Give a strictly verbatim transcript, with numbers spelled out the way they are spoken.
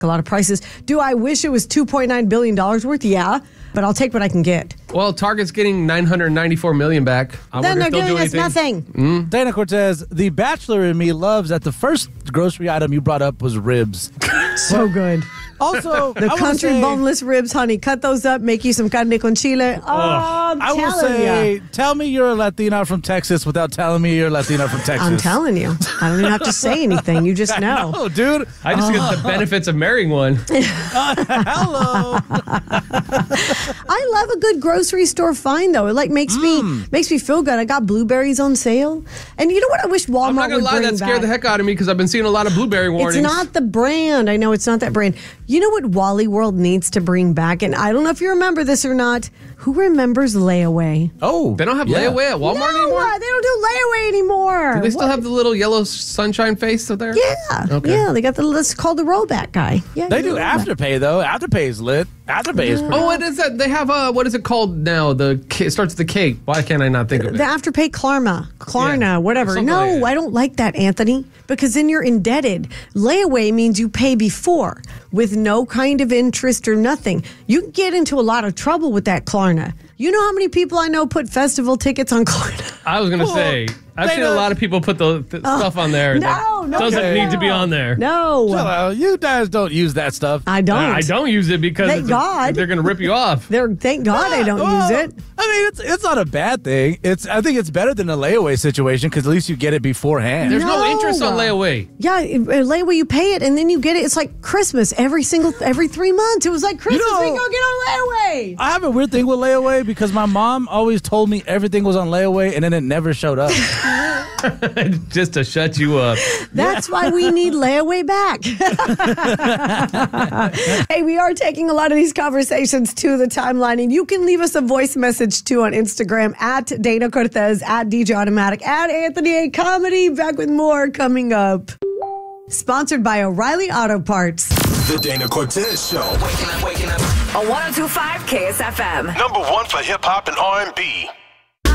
A lot of prices. Do I wish it was two point nine billion dollars worth? Yeah, but I'll take what I can get. Well, Target's getting nine hundred ninety-four million dollars back. I Then wonder they're if they'll giving do us anything. nothing. Mm. Dana Cortez, the Bachelor in me loves that the first grocery item you brought up was ribs. So good. Also, The I country say, boneless ribs, honey. Cut those up, make you some carne con chile. Oh, I'm I will telling say, you. tell me you're a Latina from Texas without telling me you're a Latina from Texas. I'm telling you. I don't even have to say anything. You just know. Oh, dude. I just get the benefits of marrying one. Hello. I love a good grocery store find though. It like makes Mm. me makes me feel good. I got blueberries on sale, and you know what? I wish Walmart I'm not would gonna lie, bring that scared back. the heck out of me because I've been seeing a lot of blueberry warnings. It's not the brand. I know it's not that brand. You know what Wally World needs to bring back? And I don't know if you remember this or not. Who remembers layaway? Oh. They don't have yeah. layaway at Walmart no, anymore? uh, they don't do layaway anymore. Do they still What? have the little yellow sunshine face up there? Yeah, Okay. yeah. They got the. It's called the rollback guy. Yeah, They the do rollback. Afterpay, though. Afterpay is lit. Afterpay is pretty Oh, what is that? They have uh, what is it called now? The K- it starts with the K. Why can't I not think of it? The Afterpay Klarna, Klarna, Yeah, whatever. something No, like that. I don't like that, Anthony, because then you're indebted. Layaway means you pay before with no kind of interest or nothing. You can get into a lot of trouble with that Klarna. You know how many people I know put festival tickets on Klarna? I was gonna Well, say I've they seen a don't- lot of people put the, the stuff on there. no, that no, doesn't no, need to be no. on there. No, Chill out. You guys don't use that stuff. I don't. I don't use it because Thank it's a- God. they're gonna rip you off. They're, thank God I don't Well, use it. I mean, it's it's not a bad thing. It's I think it's better than a layaway situation because at least you get it beforehand. There's no, No. interest on layaway. Yeah, it- uh, layaway, you pay it and then you get it. It's like Christmas every single, every three months. It was like Christmas, know- we go get on layaway. I have a weird thing with layaway because my mom always told me everything was on layaway and then it never showed up. Just to shut you up. That's why we need layaway back. Hey, we are taking a lot of these conversations to the timeline, and you can leave us a voice message too on Instagram at Dana Cortez, at D J Automatic, at Anthony A. Comedy. Back with more coming up. Sponsored by O'Reilly Auto Parts. The Dana Cortez Show. Waking up, waking up. On one oh two point five K S F M. Number one for hip hop and R and B.